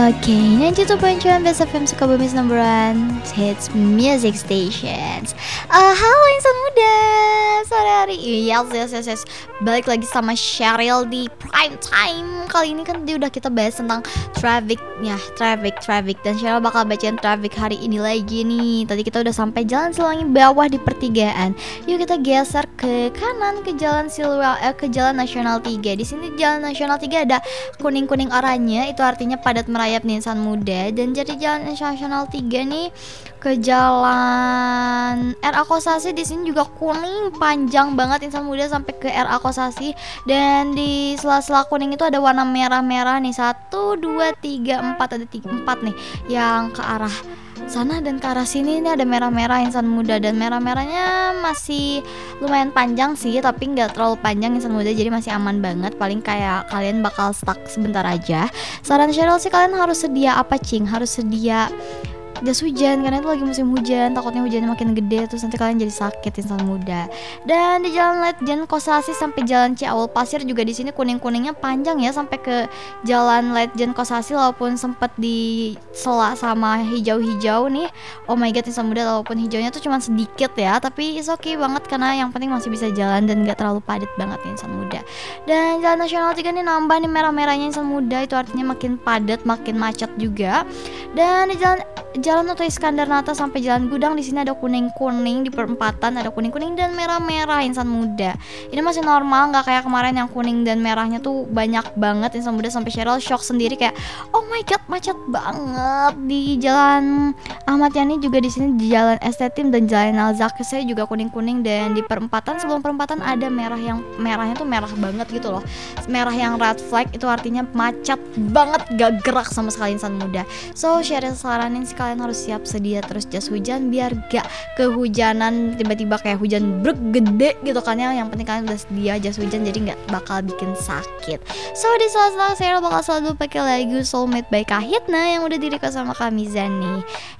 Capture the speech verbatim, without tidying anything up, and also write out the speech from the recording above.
Oke, sembilan puluh tujuh koma sembilan Best F M Sukabumi's number one hits music stations. Eh, halo insan muda, sore hari yes yes yes yes. Balik lagi sama Sheryl di Prime Time. Kali ini kan dia udah kita bahas tentang traffic ya, traffic traffic dan Sheryl bakal bacain traffic hari ini lagi nih. Tadi kita udah sampai jalan Selangi bawah di pertigaan. Yuk kita geser ke kanan ke jalan Silwa eh, ke jalan Nasional tiga. Di sini jalan Nasional tiga ada kuning-kuning oranye, itu artinya padat merayap nih insan muda. Dan jadi jalan Nasional tiga nih ke jalan R A Kosasi, di sini juga kuning panjang banget insan muda sampai ke R A Kosasi. Dan di sela-sela kuning itu ada warna merah-merah nih, satu dua tiga empat, ada tiga empat nih yang ke arah sana dan ke arah sini. Ini ada merah-merah insan muda, dan merah-merahnya masih lumayan panjang sih, tapi nggak terlalu panjang insan muda, jadi masih aman banget. Paling kayak kalian bakal stuck sebentar aja. Saran Sheryl sih kalian harus sedia apa cing, harus sedia jas hujan karena itu lagi musim hujan, takutnya hujannya makin gede terus nanti kalian jadi sakit insan muda. Dan di jalan Ledjen Kosasi sampai jalan Ciaul Pasir juga di sini kuning-kuningnya panjang ya sampai ke jalan Ledjen Kosasi, walaupun sempet di sela sama hijau-hijau nih. Oh my god insan muda, walaupun hijaunya tuh cuma sedikit ya, tapi it's okay banget karena yang penting masih bisa jalan dan gak terlalu padat banget ya, insan muda. Dan jalan Nasional tiga nih nambah nih merah-merahnya insan muda, itu artinya makin padat, makin macet juga. Dan di jalan Jalan Oto Iskandar Nata sampai Jalan Gudang di sini ada kuning-kuning, di perempatan ada kuning-kuning dan merah-merah insan muda. Ini masih normal, nggak kayak kemarin yang kuning dan merahnya tuh banyak banget insan muda, sampai Sheryl shock sendiri kayak oh my god macet banget. Di Jalan Ahmad Yani juga di sini, di Jalan Estetim dan Jalan Al Zakir juga kuning-kuning, dan di perempatan sebelum perempatan ada merah, yang merahnya tuh merah banget gitu loh. Merah yang red flag itu artinya macet banget, gak gerak sama sekali insan muda. So Sheryl saranin sih kalian harus siap sedia terus jas hujan biar gak kehujanan tiba-tiba kayak hujan brek gede gitu kan ya. Yang penting kalian udah sedia jas hujan jadi gak bakal bikin sakit. So di sela-sela Sheryl bakal selalu pakai lagu Soulmate by Kahitna yang udah di request sama kami Zani.